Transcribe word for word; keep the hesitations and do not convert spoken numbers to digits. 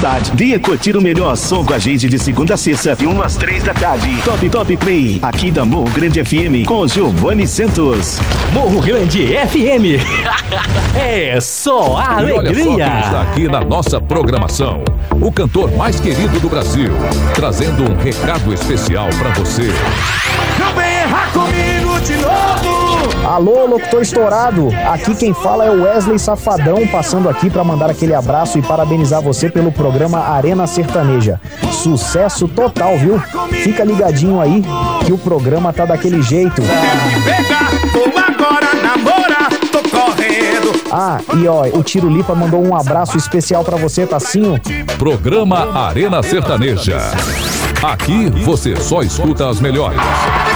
cidade. Venha curtir o melhor som com a gente de segunda a sexta, de uma às três da tarde. Top Top Play, aqui da Morro Grande F M, com Giovanni Santos. Morro Grande F M. É só a alegria. E olha só quem está aqui na nossa programação. O cantor mais querido do Brasil, trazendo um recado especial pra você. Não vem errar comigo de novo! Alô, locutor estourado! Aqui quem fala é o Wesley Safadão, passando aqui para mandar aquele abraço e parabenizar você pelo programa Arena Sertaneja. Sucesso total, viu? Fica ligadinho aí que o programa tá daquele jeito. Ah, e ó, o Tiro Lipa mandou um abraço especial pra você, Tacinho. Programa Arena Sertaneja. Aqui você só escuta as melhores.